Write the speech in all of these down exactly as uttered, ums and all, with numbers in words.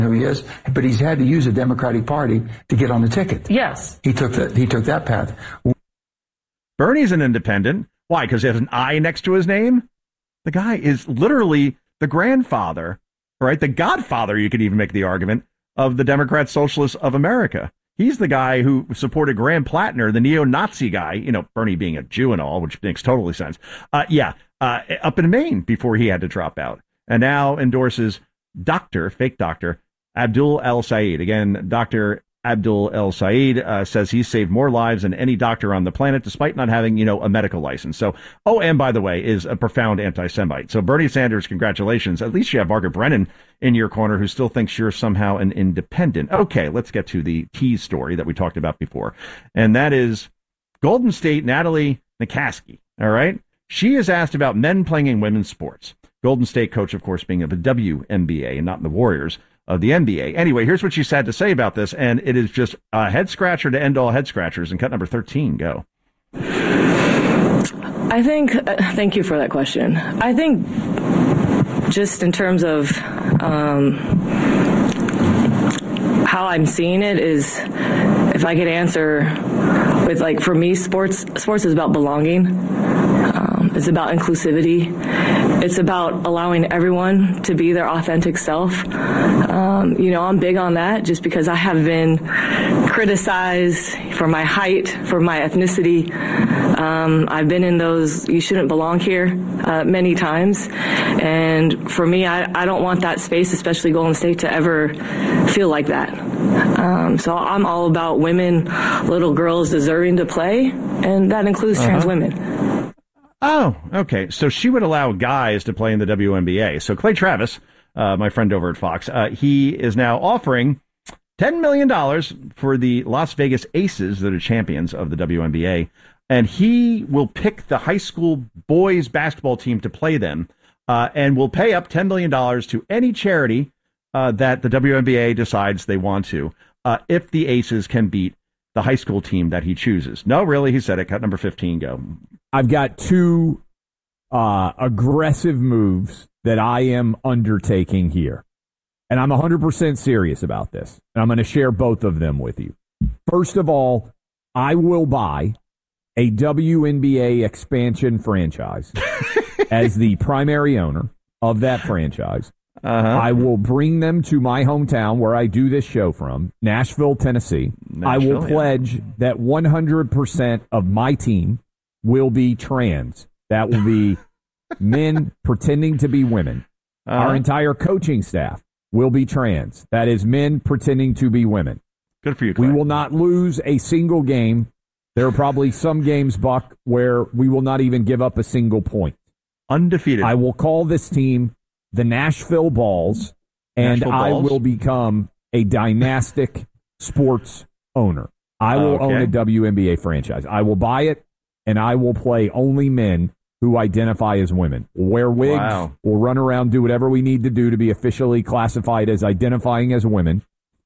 who he is, but he's had to use the Democratic Party to get on the ticket. Yes. He took that, he took that path. Bernie's an independent. Why? Because he has an I next to his name? The guy is literally the grandfather, right? The godfather, you could even make the argument, of the Democrat Socialists of America. He's the guy who supported Graham Plattner, the neo-Nazi guy, you know, Bernie being a Jew and all, which makes totally sense. Uh, yeah, uh, up in Maine before he had to drop out. And now endorses Doctor, fake Doctor, Abdul El-Sayed. Again, Doctor Abdul El-Sayed uh, says he's saved more lives than any doctor on the planet, despite not having, you know, a medical license. So, oh, and by the way, is a profound anti-Semite. So Bernie Sanders, congratulations. At least you have Margaret Brennan in your corner who still thinks you're somehow an independent. Okay, let's get to the key story that we talked about before. And that is Golden State Natalie McCaskey. All right. She is asked about men playing in women's sports. Golden State coach, of course, being of the W N B A and not in the Warriors of the N B A. Anyway, here's what she's had to say about this, and it is just a head scratcher to end all head scratchers. And cut number thirteen, go. I think, uh, thank you for that question. I think just in terms of um, how I'm seeing it is, if I could answer with, like, for me, sports, sports is about belonging. Um, it's about inclusivity. It's about allowing everyone to be their authentic self. Um, you know, I'm big on that just because I have been criticized for my height, for my ethnicity. Um, I've been in those you shouldn't belong here uh, many times. And for me, I, I don't want that space, especially Golden State, to ever feel like that. Um, so I'm all about women, little girls deserving to play, and that includes uh-huh. trans women. Oh, okay. So she would allow guys to play in the W N B A. So Clay Travis, uh, my friend over at Fox, uh, he is now offering ten million dollars for the Las Vegas Aces, that are champions of the W N B A. And he will pick the high school boys basketball team to play them uh, and will pay up ten million dollars to any charity uh, that the W N B A decides they want to, uh, if the Aces can beat the high school team that he chooses. No, really, he said it. Cut number fifteen, go. I've got two uh, aggressive moves that I am undertaking here. And I'm one hundred percent serious about this. And I'm going to share both of them with you. First of all, I will buy a W N B A expansion franchise as the primary owner of that franchise. Uh-huh. I will bring them to my hometown where I do this show from, Nashville, Tennessee. Nashville, I will pledge yeah. that one hundred percent of my team will be trans. That will be men pretending to be women. Uh-huh. Our entire coaching staff will be trans. That is men pretending to be women. Good for you, Clay. We will not lose a single game. There are probably some games, Buck, where we will not even give up a single point. Undefeated. I will call this team the Nashville Balls, and Nashville I Balls? will become a dynastic sports owner. I will okay. own a W N B A franchise. I will buy it, and I will play only men who identify as women. We'll wear wigs. Wow. We'll run around, do whatever we need to do to be officially classified as identifying as women.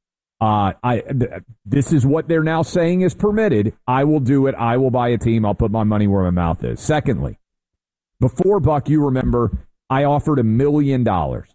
Uh, I th- this is what they're now saying is permitted. I will do it. I will buy a team. I'll put my money where my mouth is. Secondly, before, Buck, you remember, I offered a million dollars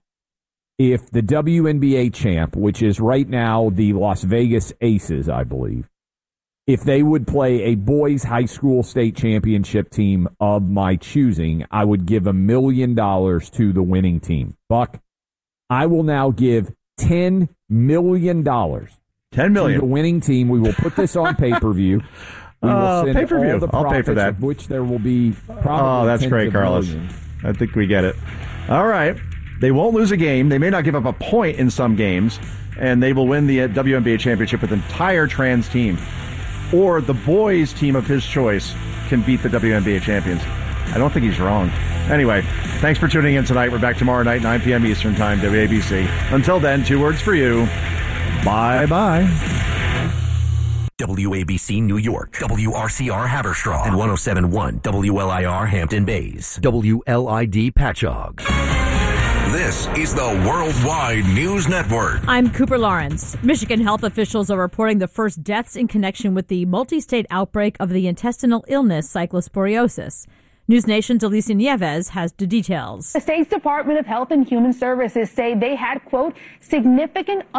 if the W N B A champ, which is right now the Las Vegas Aces, I believe, if they would play a boys high school state championship team of my choosing, I would give a million dollars to the winning team. Buck, I will now give ten million dollars ten million to the winning team. We will put this on pay-per-view. We will uh, send pay-per-view. all the I'll pay for that. Of which there will be probably Oh, that's great, Carlos. Millions. I think we get it. All right. They won't lose a game. They may not give up a point in some games, and they will win the W N B A championship with an entire trans team. Or the boys' team of his choice can beat the W N B A champions. I don't think he's wrong. Anyway, thanks for tuning in tonight. We're back tomorrow night, nine p.m. Eastern Time, W A B C. Until then, two words for you. Bye-bye. W A B C New York, W R C R Haverstraw, and one oh seven point one W L I R Hampton Bays, W L I D Patchogue. This is the Worldwide News Network. I'm Cooper Lawrence. Michigan health officials are reporting the first deaths in connection with the multi-state outbreak of the intestinal illness cyclosporiosis. News Nation's Alicia Nieves has the details. The state's Department of Health and Human Services say they had, quote, significant